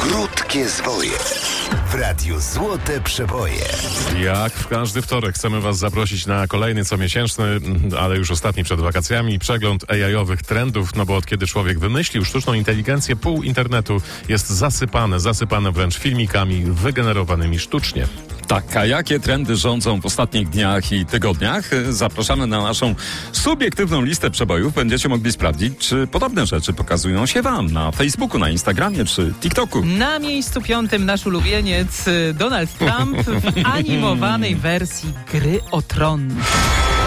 Krótkie zwoje w Radiu Złote Przeboje. Jak w każdy wtorek chcemy Was zaprosić na kolejny comiesięczny, ale już ostatni przed wakacjami, przegląd AI-owych trendów, no bo od kiedy człowiek wymyślił sztuczną inteligencję, pół internetu jest zasypane wręcz filmikami wygenerowanymi sztucznie. Tak, a jakie trendy rządzą w ostatnich dniach i tygodniach? Zapraszamy na naszą subiektywną listę przebojów. Będziecie mogli sprawdzić, czy podobne rzeczy pokazują się Wam na Facebooku, na Instagramie czy TikToku. Na miejscu 5 nasz ulubieniec Donald Trump w animowanej wersji Gry o Tron.